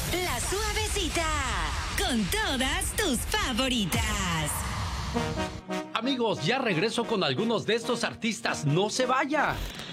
La Suavecita, con todas tus favoritas. Amigos, ya regreso con algunos de estos artistas. ¡No se vaya!